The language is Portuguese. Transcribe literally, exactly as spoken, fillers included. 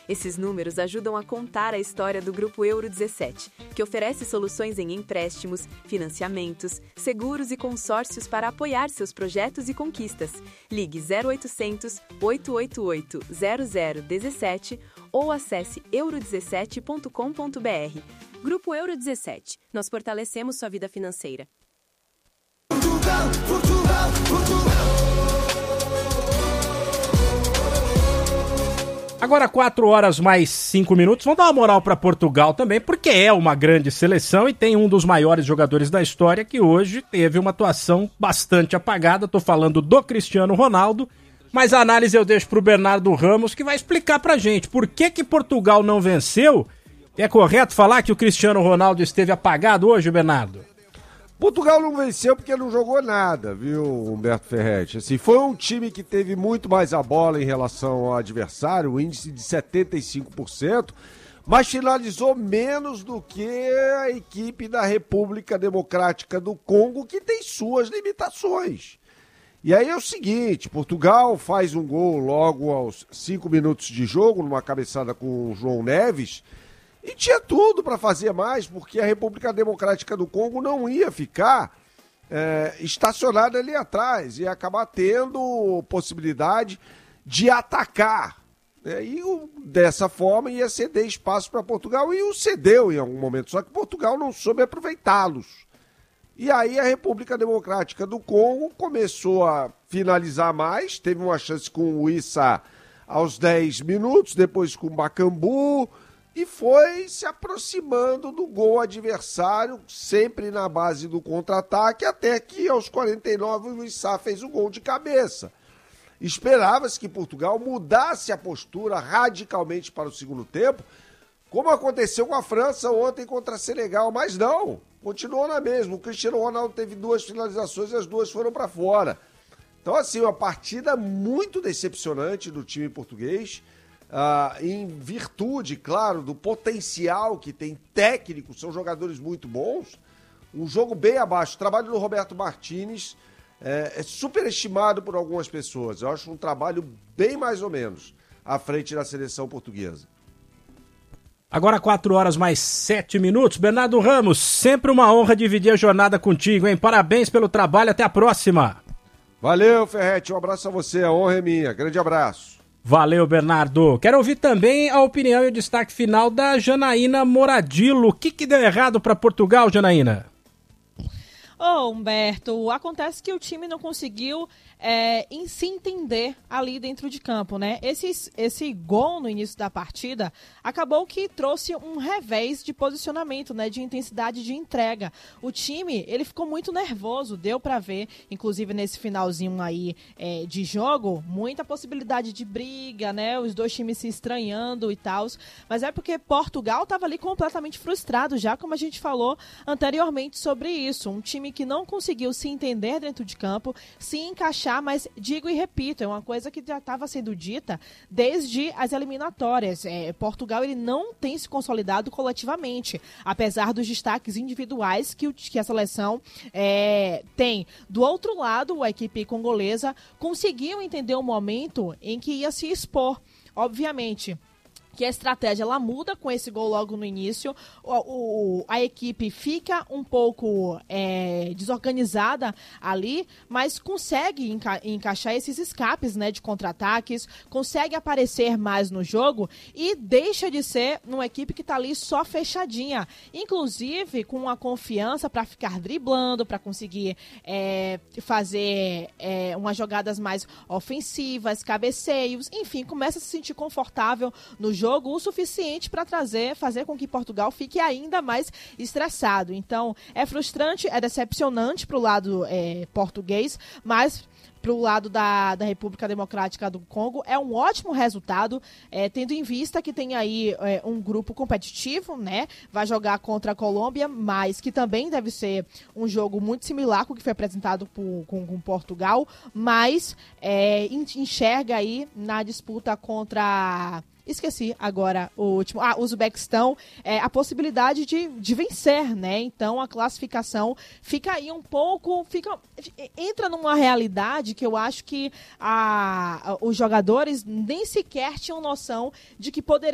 Esses números ajudam a contar a história do Grupo Euro dezessete, que oferece soluções em empréstimos, financiamentos, seguros e consórcios para apoiar seus projetos e conquistas. Ligue zero oitocentos, oito oito oito, zero zero um sete ou acesse euro dezessete ponto com ponto b r. Grupo Euro dezessete. Nós fortalecemos sua vida financeira. Portugal, Portugal, Portugal. Agora quatro horas mais cinco minutos, vamos dar uma moral para Portugal também, porque é uma grande seleção e tem um dos maiores jogadores da história que hoje teve uma atuação bastante apagada. Estou falando do Cristiano Ronaldo, mas a análise eu deixo para o Bernardo Ramos, que vai explicar para a gente por que que Portugal não venceu. É correto falar que o Cristiano Ronaldo esteve apagado hoje, Bernardo? Portugal não venceu porque não jogou nada, viu, Humberto Ferretti? Assim, foi um time que teve muito mais a bola em relação ao adversário, o índice de setenta e cinco por cento, mas finalizou menos do que a equipe da República Democrática do Congo, que tem suas limitações. E aí é o seguinte, Portugal faz um gol logo aos cinco minutos de jogo, numa cabeçada com o João Neves, e tinha tudo para fazer mais, porque a República Democrática do Congo não ia ficar é, estacionada ali atrás, ia acabar tendo possibilidade de atacar. Né? E o, dessa forma ia ceder espaço para Portugal, e o cedeu em algum momento, só que Portugal não soube aproveitá-los. E aí a República Democrática do Congo começou a finalizar mais, teve uma chance com o Issa aos dez minutos, depois com o Bakambu, e foi se aproximando do gol adversário, sempre na base do contra-ataque, até que aos quarenta e nove o Issa fez o gol de cabeça. Esperava-se que Portugal mudasse a postura radicalmente para o segundo tempo, como aconteceu com a França ontem contra a Senegal, mas não, continuou na mesma. O Cristiano Ronaldo teve duas finalizações e as duas foram para fora. Então, assim, uma partida muito decepcionante do time português, Uh, em virtude, claro, do potencial que tem técnico, são jogadores muito bons, um jogo bem abaixo. O trabalho do Roberto Martínez é, é superestimado por algumas pessoas. Eu acho um trabalho bem mais ou menos à frente da seleção portuguesa. Agora quatro horas mais sete minutos. Bernardo Ramos, sempre uma honra dividir a jornada contigo, hein? Parabéns pelo trabalho, até a próxima. Valeu, Ferretti, um abraço a você, a honra é minha. Grande abraço. Valeu, Bernardo. Quero ouvir também a opinião e o destaque final da Janaína Moradillo. O que, que deu errado para Portugal, Janaína? Ô, Humberto, acontece que o time não conseguiu é, em se entender ali dentro de campo, né? Esse, esse gol no início da partida acabou que trouxe um revés de posicionamento, né? De intensidade de entrega. O time, ele ficou muito nervoso, deu pra ver, inclusive nesse finalzinho aí é, de jogo, muita possibilidade de briga, né? Os dois times se estranhando e tal. Mas é porque Portugal tava ali completamente frustrado, já como a gente falou anteriormente sobre isso. Um time que não conseguiu se entender dentro de campo, se encaixar, mas digo e repito, é uma coisa que já estava sendo dita desde as eliminatórias. É, Portugal ele não tem se consolidado coletivamente, apesar dos destaques individuais que, o, que a seleção é, tem. Do outro lado, a equipe congolesa conseguiu entender o momento em que ia se expor. Obviamente que a estratégia ela muda com esse gol logo no início, o, o, a equipe fica um pouco é, desorganizada ali, mas consegue enca- encaixar esses escapes, né, de contra-ataques, consegue aparecer mais no jogo e deixa de ser uma equipe que está ali só fechadinha, inclusive com a confiança para ficar driblando, para conseguir é, fazer é, umas jogadas mais ofensivas, cabeceios, enfim, começa a se sentir confortável no jogo jogo o suficiente para trazer, fazer com que Portugal fique ainda mais estressado. Então, é frustrante, é decepcionante para o lado é, português, mas para o lado da, da República Democrática do Congo é um ótimo resultado, é, tendo em vista que tem aí é, um grupo competitivo, né? Vai jogar contra a Colômbia, mas que também deve ser um jogo muito similar com o que foi apresentado por, com, com Portugal, mas é, enxerga aí na disputa contra... Esqueci agora o último. Ah, o Uzbequistão, é, a possibilidade de, de vencer, né? Então a classificação fica aí um pouco. Fica, entra numa realidade que eu acho que a, a, os jogadores nem sequer tinham noção de que poderiam.